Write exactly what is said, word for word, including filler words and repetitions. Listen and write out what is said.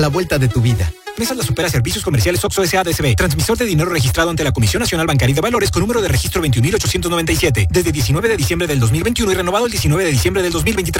La vuelta de tu vida. Mesa la Supera Servicios Comerciales Oxxo S A D C B. Transmisor de dinero registrado ante la Comisión Nacional Bancaria y de Valores con número de registro veintiún mil ochocientos noventa y siete. Desde diecinueve de diciembre del dos mil veintiuno y renovado el diecinueve de diciembre del dos mil veintitrés.